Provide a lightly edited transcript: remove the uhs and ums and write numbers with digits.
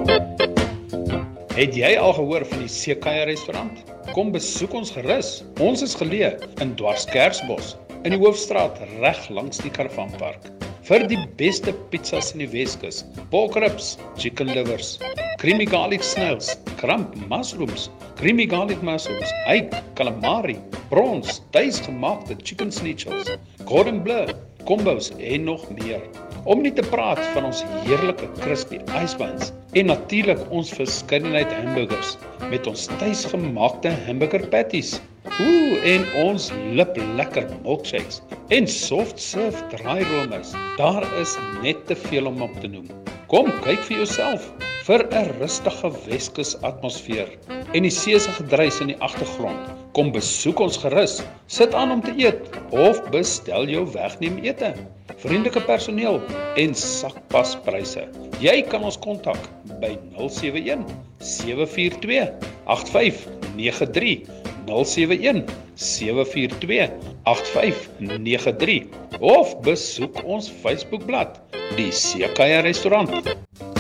Het jy al gehoor van die Seekaier restaurant? Kom besoek ons gerus. Ons is geleë in Dwarskersbos, in die Hoofstraat reg langs die Karavanpark. Vir die beste pizzas in die Weskus, pork ribs, chicken livers, creamy garlic snails, crump mushrooms, creamy garlic mushrooms, hake, calamari, prawns, tuisgemaakte chicken schnitzels, cordon bleu, combos en nog meer. Om nie te praat van ons heerlike crispy ice buns en natuurlik ons verskeidenheid hamburgers met ons tuisgemaakte hamburger patties. En ons liplekker milkshakes en soft serve draai romers. Daar is net te veel om op te noem. Kom kyk vir jouself vir 'n rustige Weskus atmosfeer en die see se gedruis in die agtergrond. Kom besoek ons gerus, sit aan om te eet of bestel jou wegneem ete. Vriendelike personeel en sakpaspryse. Jy kan ons kontak by 071 742 8593 071 742 8593 of besoek ons Facebookblad, die Seekaier Restaurant.